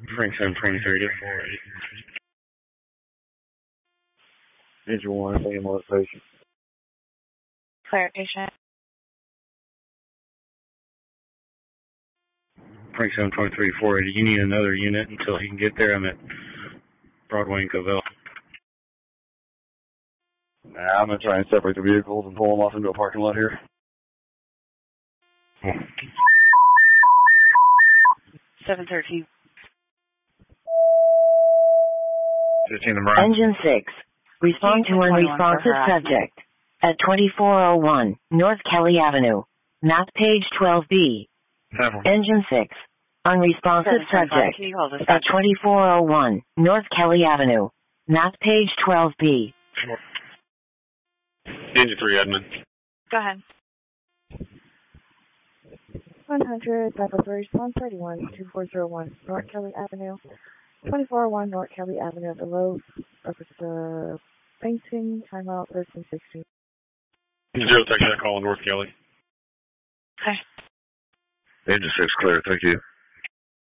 Frank 723 to 480. Engine 1, thank you, motivation. Clarification. Frank 723 to 480. You need another unit until he can get there. I'm at Broadway and Covell. Nah, I'm going to try and separate the vehicles and pull them off into a parking lot here. 713. 15 the Brian. Engine 6. Respond to unresponsive subject. At 2401 North Kelly Avenue. Map page 12B. Engine 6. Unresponsive subject. At 2401 North Kelly Avenue. Map page 12B. Engine 3, Edmund. Go ahead. 100, response 31, 2401 North Kelly Avenue. 2401 North Kelly Avenue at the low surface painting, timeout 1316. 0 take that call in North Kelly. Okay. Engine 6 clear, thank you.